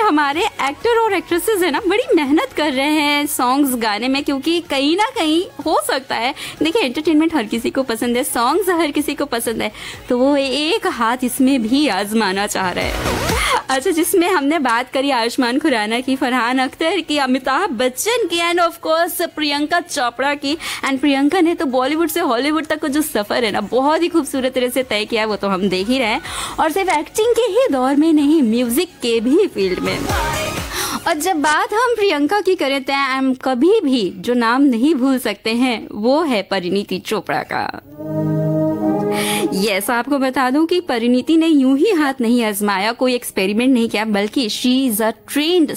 हमारे एक्टर और एक्ट्रेसेस है ना बड़ी मेहनत कर रहे हैं सॉन्ग्स गाने में, क्योंकि कहीं ना कहीं हो सकता है, देखिए एंटरटेनमेंट हर किसी को पसंद है, सॉन्ग्स हर किसी को पसंद है, तो वो एक हाथ इसमें भी आजमाना चाह रहे हैं। अच्छा, जिसमें हमने बात करी आयुष्मान खुराना की, फरहान अख्तर की, अमिताभ बच्चन की end of course Priyanka Chopra की। एंड प्रियंका ने तो बॉलीवुड से हॉलीवुड तक का जो सफर है ना बहुत ही खूबसूरत तरह से तय किया है, वो तो हम देख ही रहे हैं, और सिर्फ एक्टिंग के ही दौर में नहीं, म्यूजिक के भी फील्ड में। और जब बात हम प्रियंका की करें तो हम कभी भी जो नाम नहीं भूल सकते हैं वो है परिणीति चोपड़ा का। यस, आपको बता दूं कि परिणीति ने यूं ही हाथ नहीं आजमाया, कोई एक्सपेरिमेंट नहीं किया, बल्कि शी इज अ ट्रेन्ड